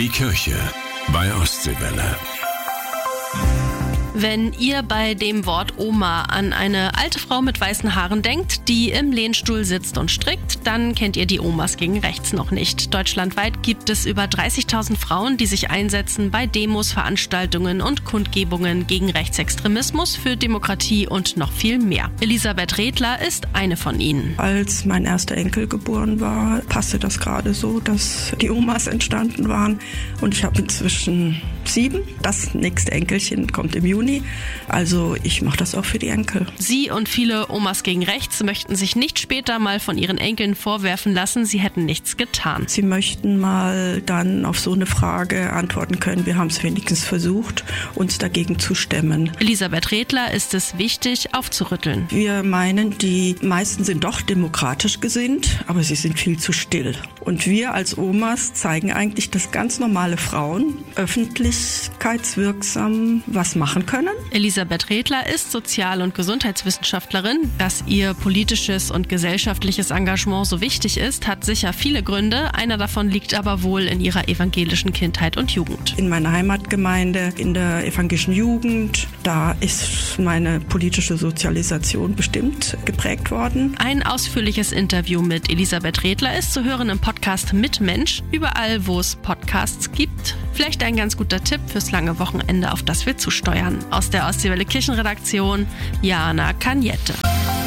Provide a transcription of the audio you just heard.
Die Kirche bei Ostseewelle. Wenn ihr bei dem Wort Oma an eine alte Frau mit weißen Haaren denkt, die im Lehnstuhl sitzt und strickt, dann kennt ihr die Omas gegen Rechts noch nicht. Deutschlandweit gibt es über 30.000 Frauen, die sich einsetzen bei Demos, Veranstaltungen und Kundgebungen gegen Rechtsextremismus, für Demokratie und noch viel mehr. Elisabeth Redler ist eine von ihnen. Als mein erster Enkel geboren war, passte das gerade so, dass die Omas entstanden waren. Und ich habe inzwischen 7. Das nächste Enkelchen kommt im Juni. Also ich mache das auch für die Enkel. Sie und viele Omas gegen Rechts möchten sich nicht später mal von ihren Enkeln vorwerfen lassen, sie hätten nichts getan. Sie möchten mal dann auf so eine Frage antworten können, wir haben es wenigstens versucht, uns dagegen zu stemmen. Elisabeth Redler ist es wichtig, aufzurütteln. Wir meinen, die meisten sind doch demokratisch gesinnt, aber sie sind viel zu still. Und wir als Omas zeigen eigentlich, dass ganz normale Frauen öffentlichkeitswirksam was machen können. Elisabeth Redler ist Sozial- und Gesundheitswissenschaftlerin. Dass ihr politisches und gesellschaftliches Engagement so wichtig ist, hat sicher viele Gründe. Einer davon liegt aber wohl in ihrer evangelischen Kindheit und Jugend. In meiner Heimatgemeinde, in der evangelischen Jugend, da ist meine politische Sozialisation bestimmt geprägt worden. Ein ausführliches Interview mit Elisabeth Redler ist zu hören im Podcast Mit Mensch, überall wo es Podcasts gibt. Vielleicht ein ganz guter Tipp fürs lange Wochenende, auf das wir zusteuern. Aus der Ostseewelle Kirchenredaktion, Jana Kanjette.